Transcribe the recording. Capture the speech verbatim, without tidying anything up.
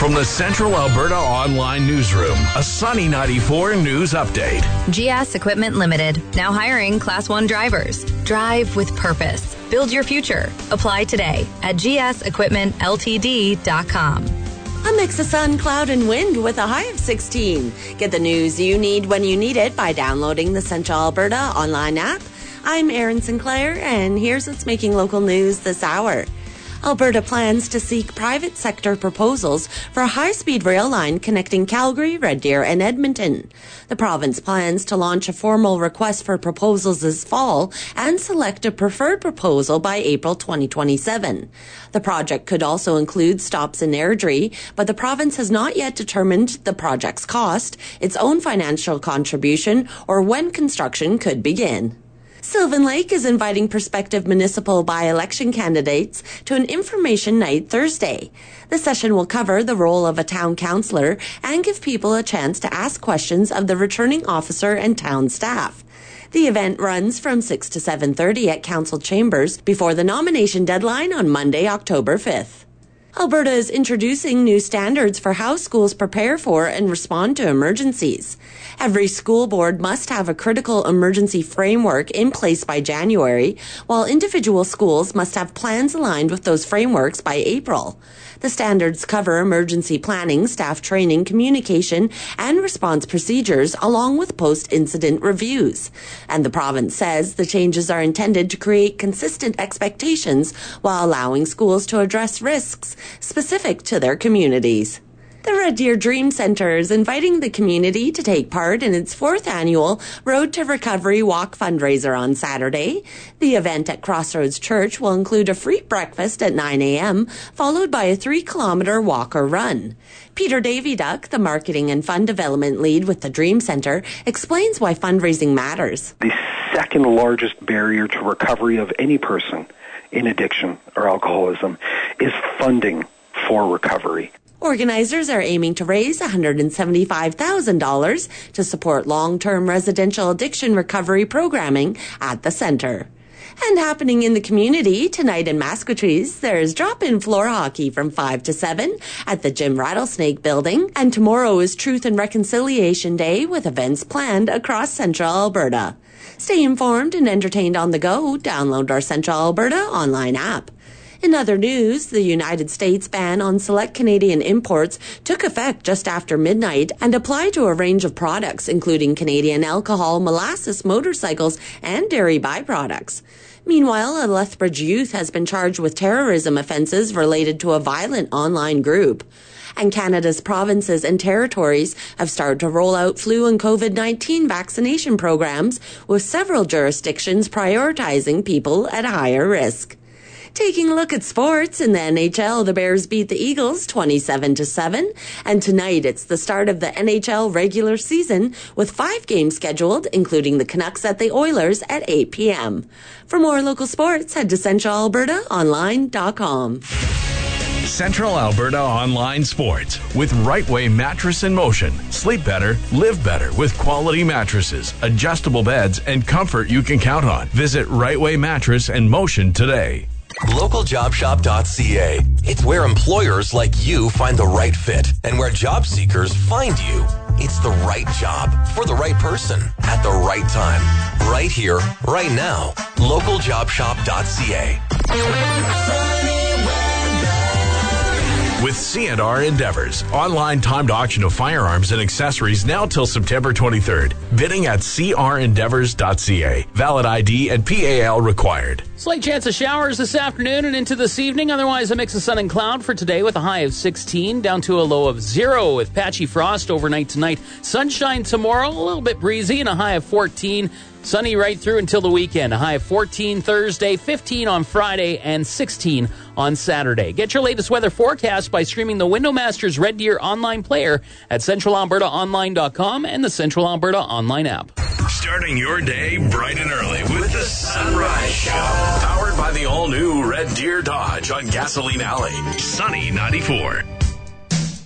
From the Central Alberta Online Newsroom, a Sunny ninety-four news update. G S Equipment Limited, now hiring Class one drivers. Drive with purpose. Build your future. Apply today at g s equipment l t d dot com. A mix of sun, cloud, and wind with a high of sixteen. Get the news you need when you need it by downloading the Central Alberta online app. I'm Erin Sinclair, and here's what's making local news this hour. Alberta plans to seek private sector proposals for a high-speed rail line connecting Calgary, Red Deer, and Edmonton. The province plans to launch a formal request for proposals this fall and select a preferred proposal by April twenty twenty-seven. The project could also include stops in Airdrie, but the province has not yet determined the project's cost, its own financial contribution, or when construction could begin. Sylvan Lake is inviting prospective municipal by-election candidates to an information night Thursday. The session will cover the role of a town councillor and give people a chance to ask questions of the returning officer and town staff. The event runs from six to seven thirty at council chambers before the nomination deadline on Monday, October fifth. Alberta is introducing new standards for how schools prepare for and respond to emergencies. Every school board must have a critical emergency framework in place by January, while individual schools must have plans aligned with those frameworks by April. The standards cover emergency planning, staff training, communication, and response procedures, along with post-incident reviews. And the province says the changes are intended to create consistent expectations while allowing schools to address risks specific to their communities. The Red Deer Dream Centre is inviting the community to take part in its fourth annual Road to Recovery Walk fundraiser on Saturday. The event at Crossroads Church will include a free breakfast at nine a.m., followed by a three-kilometre walk or run. Peter Daviduck, the marketing and fund development lead with the Dream Centre, explains why fundraising matters. The second largest barrier to recovery of any person in addiction or alcoholism is funding for recovery. Organizers are aiming to raise one hundred seventy-five thousand dollars to support long-term residential addiction recovery programming at the center. And happening in the community tonight in Maskwacis, there's drop-in floor hockey from five to seven at the Jim Rattlesnake building, and tomorrow is Truth and Reconciliation Day with events planned across Central Alberta. Stay informed and entertained on the go. Download our Central Alberta online app. In other news, the United States ban on select Canadian imports took effect just after midnight and applied to a range of products, including Canadian alcohol, molasses, motorcycles, and dairy byproducts. Meanwhile, a Lethbridge youth has been charged with terrorism offences related to a violent online group. And Canada's provinces and territories have started to roll out flu and covid nineteen vaccination programs, with several jurisdictions prioritizing people at higher risk. Taking a look at sports, in the N H L, the Bears beat the Eagles twenty-seven to seven, and tonight it's the start of the N H L regular season with five games scheduled, including the Canucks at the Oilers at eight p.m. For more local sports, head to central alberta online dot com. Central Alberta Online Sports with Right Way Mattress in Motion. Sleep better, live better with quality mattresses, adjustable beds, and comfort you can count on. Visit Right Way Mattress in Motion today. local job shop dot c a. It's where employers like you find the right fit and where job seekers find you. It's the right job for the right person at the right time. Right here, right now. local job shop dot c a. With C and R Endeavors, online timed auction of firearms and accessories now till September twenty-third. Bidding at c r endeavors dot c a. Valid I D and P A L required. Slight chance of showers this afternoon and into this evening. Otherwise, a mix of sun and cloud for today with a high of sixteen down to a low of zero with patchy frost overnight tonight. Sunshine tomorrow, a little bit breezy and a high of fourteen. Sunny right through until the weekend. A high of fourteen Thursday, fifteen on Friday, and sixteen on Saturday. Get your latest weather forecast by streaming the Window Masters Red Deer online player at central alberta online dot com and the Central Alberta online app. Starting your day bright and early with the Sunrise Show. Powered by the all-new Red Deer Dodge on Gasoline Alley. Sunny ninety-four.